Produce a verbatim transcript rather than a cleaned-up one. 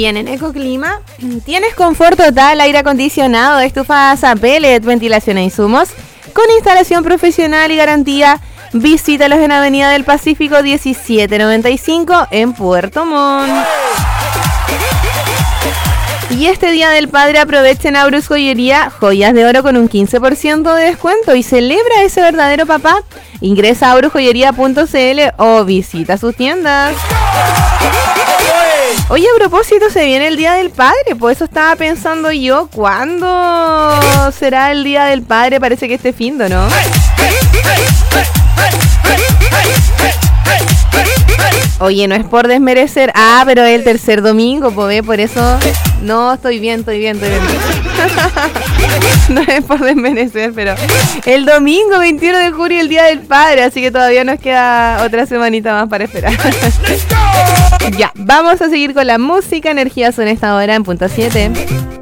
Bien, en Ecoclima tienes confort total, aire acondicionado, estufas a pellet, ventilación e insumos, con instalación profesional y garantía. Visítalos en Avenida del Pacífico diecisiete noventa y cinco en Puerto Montt. Y este Día del Padre aprovechen a Aurus Joyería, joyas de oro con un quince por ciento de descuento y celebra a ese verdadero papá. Ingresa a aurus joyería punto c l o visita sus tiendas. Oye, a propósito, se viene el Día del Padre, por eso estaba pensando yo, ¿cuándo será el Día del Padre? Parece que este findo, ¿no? Oye, no es por desmerecer. Ah, pero es el tercer domingo, pues, por eso... No, estoy bien, estoy bien, estoy bien. No es por desmerecer, pero... El domingo veintiuno de julio, el Día del Padre, así que todavía nos queda otra semanita más para esperar. Ya, vamos a seguir con la música. Energía son esta hora en punto siete.